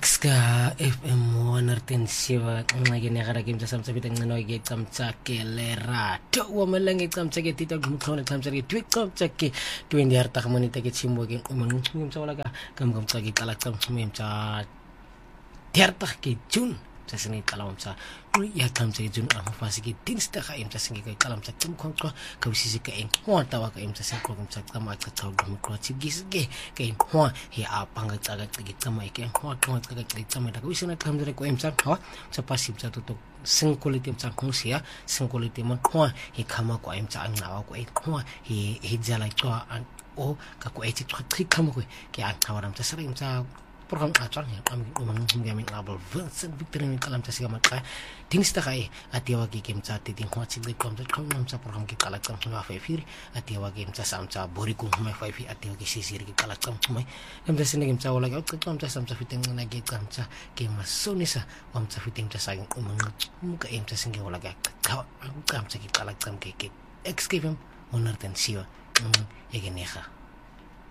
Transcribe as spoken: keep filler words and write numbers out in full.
X ka F M one siwa nginaqinekara ke mtsa samtsa bitang ngino ke tsamtsa ke lera to wa malange tsamtsa ke tita gumkhona tsamtsa ke twik tsamtsa ke twenty yarta khamonita ke chimbo ke umun ngimtsa wala ka kam kam tsa ke kala tsamtsa mtsa terta ke jun sa sini kalam sa ya kam sa jun ang fasi ke tinsta ka imta singi ke kalam sa tum kon ko ka usisi ka en ho tawa ka imta sa ko imta ka ma ka taw dum ko chigis ke ke ho he a panga tsa ka ke tsama ke ho ko ka ke tsama da ko isina kam dre ko imta ho sa pasim sa to singkuliti imta ko sia singkuliti mon ho he kama ko imta ang nawa ko e ho he he jala ko o ka ko e ti tri kama ko ke ang kawaram sa sa imta program acan ya kami umang ngamin abal Vincent Victor ni kalam tasiga maka tinista kai atiwa ki kem cha titing ho chi le kom kom nam sa program ki kala kam ma fa fir atiwa kem cha sam cha bori kum ma fa fi atiwa ki sisir ki kala kam mai kem cha sine kem cha wala ka kam cha sam cha fiteng na ge kam cha ke ma sonisa wam cha fiteng cha sa umang muka em cha singe wala ka kam cha ki kala kam ke ke ex ke fem onar ten siwa ege neha